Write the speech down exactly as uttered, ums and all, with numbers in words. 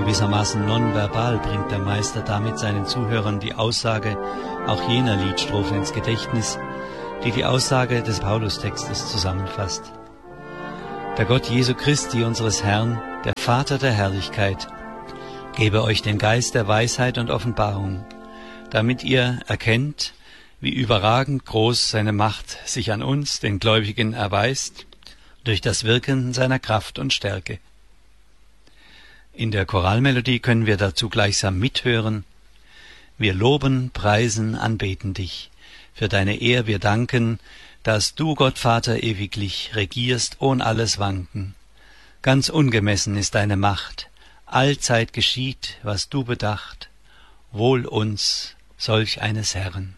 Gewissermaßen nonverbal bringt der Meister damit seinen Zuhörern die Aussage auch jener Liedstrophe ins Gedächtnis, die die Aussage des Paulustextes zusammenfasst. Der Gott Jesu Christi, unseres Herrn, der Vater der Herrlichkeit, gebe euch den Geist der Weisheit und Offenbarung, damit ihr erkennt, wie überragend groß seine Macht sich an uns, den Gläubigen, erweist, durch das Wirken seiner Kraft und Stärke. In der Choralmelodie können wir dazu gleichsam mithören: Wir loben, preisen, anbeten dich. Für deine Ehr wir danken, dass du, Gott Vater, ewiglich regierst, ohn alles Wanken. Ganz ungemessen ist deine Macht, allzeit geschieht, was du bedacht. Wohl uns, solch eines Herren.